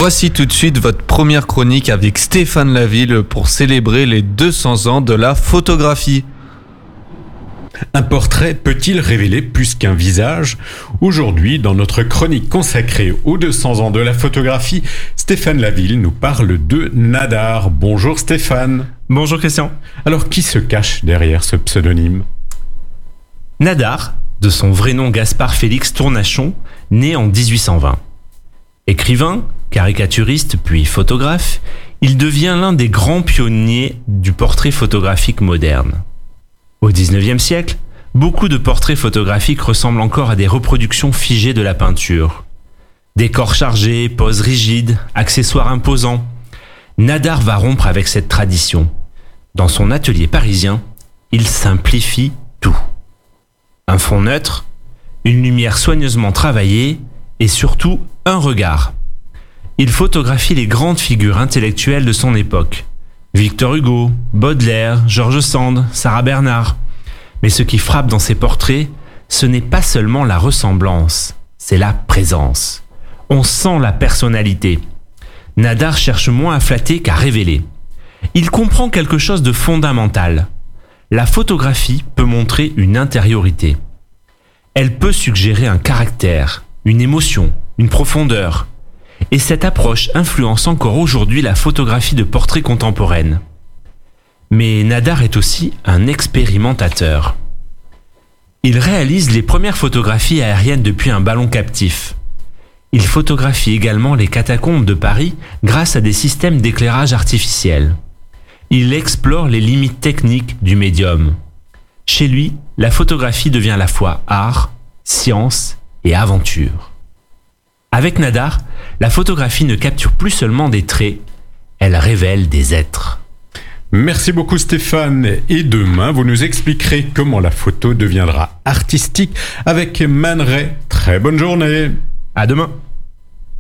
Voici tout de suite votre première chronique avec Stéphane Laville pour célébrer les 200 ans de la photographie. Un portrait peut-il révéler plus qu'un visage ? Aujourd'hui, dans notre chronique consacrée aux 200 ans de la photographie, Stéphane Laville nous parle de Nadar. Bonjour Stéphane. Bonjour Christian. Alors qui se cache derrière ce pseudonyme ? Nadar, de son vrai nom Gaspard Félix Tournachon, né en 1820. Écrivain, caricaturiste puis photographe, il devient l'un des grands pionniers du portrait photographique moderne. Au XIXe siècle, beaucoup de portraits photographiques ressemblent encore à des reproductions figées de la peinture. Décors chargés, poses rigides, accessoires imposants. Nadar va rompre avec cette tradition. Dans son atelier parisien, il simplifie tout. Un fond neutre, une lumière soigneusement travaillée et surtout un regard. Il photographie les grandes figures intellectuelles de son époque. Victor Hugo, Baudelaire, George Sand, Sarah Bernhardt. Mais ce qui frappe dans ses portraits, ce n'est pas seulement la ressemblance, c'est la présence. On sent la personnalité. Nadar cherche moins à flatter qu'à révéler. Il comprend quelque chose de fondamental. La photographie peut montrer une intériorité. Elle peut suggérer un caractère, une émotion, une profondeur. Et cette approche influence encore aujourd'hui la photographie de portrait contemporaine. Mais Nadar est aussi un expérimentateur. Il réalise les premières photographies aériennes depuis un ballon captif. Il photographie également les catacombes de Paris grâce à des systèmes d'éclairage artificiel. Il explore les limites techniques du médium. Chez lui, la photographie devient à la fois art, science et aventure. Avec Nadar, la photographie ne capture plus seulement des traits, elle révèle des êtres. Merci beaucoup Stéphane. Et demain, vous nous expliquerez comment la photo deviendra artistique avec Man Ray. Très bonne journée. À demain.